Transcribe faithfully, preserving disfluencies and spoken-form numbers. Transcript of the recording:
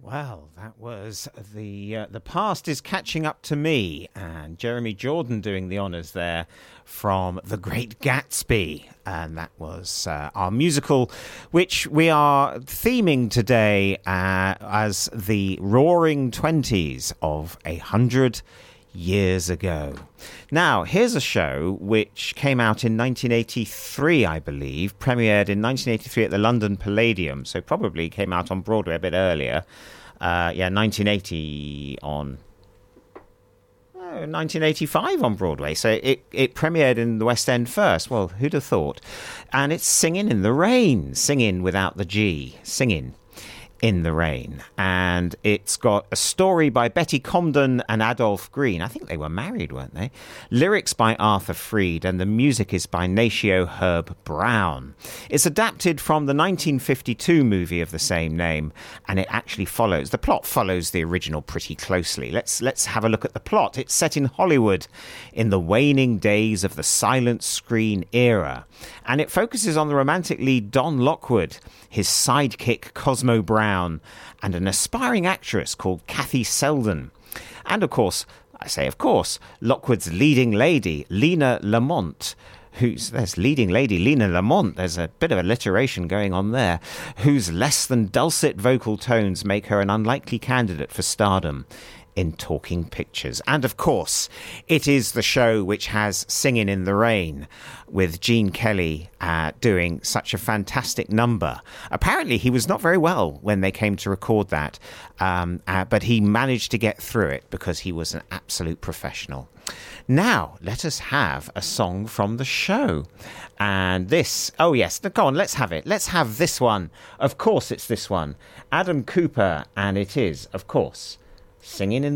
Well, that was the uh, the past is catching up to me, and Jeremy Jordan doing the honours there from The Great Gatsby, and that was uh, our musical, which we are theming today uh, as the Roaring Twenties of a hundred years ago. Now, here's a show which came out in nineteen eighty-three, I believe, premiered in nineteen eighty-three at the London Palladium, so probably came out on Broadway a bit earlier. Uh, yeah, nineteen eighty on... Oh, nineteen eighty-five on Broadway, so it, it premiered in the West End first. Well, who'd have thought? And it's Singin' in the Rain, singing without the G, singing in the rain. And it's got a story by Betty Comden and Adolph Green. I think they were married, weren't they? Lyrics by Arthur Freed, and the music is by Natio Herb Brown. It's adapted from the nineteen fifty-two movie of the same name, and it actually follows, the plot follows the original pretty closely. Let's let's have a look at the plot. It's set in Hollywood in the waning days of the silent screen era, and it focuses on the romantic lead Don Lockwood, his sidekick Cosmo Brown, and an aspiring actress called Kathy Selden. And of course, I say of course, Lockwood's leading lady, Lena Lamont, who's, there's leading lady Lena Lamont, there's a bit of alliteration going on there, whose less than dulcet vocal tones make her an unlikely candidate for stardom in talking pictures. And of course, it is the show which has Singin' in the Rain, with Gene Kelly uh, doing such a fantastic number. Apparently, he was not very well when they came to record that, um, uh, but he managed to get through it because he was an absolute professional. Now, let us have a song from the show. And this, oh yes, go on, let's have it. Let's have this one. Of course, it's this one. Adam Cooper, and it is, of course, Singing in